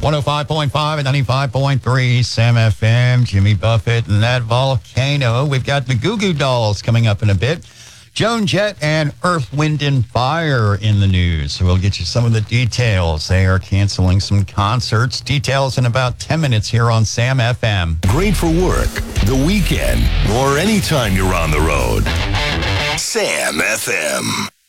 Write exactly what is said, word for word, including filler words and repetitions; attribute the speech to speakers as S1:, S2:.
S1: one oh five point five and ninety-five point three Sam F M. Jimmy Buffett and that volcano. We've got the Goo Goo Dolls coming up in a bit. Joan Jett and Earth, Wind and Fire in the news. So we'll get you some of the details. They are canceling some concerts. Details in about ten minutes here on Sam F M.
S2: Great for work, the weekend, or anytime you're on the road. Sam F M.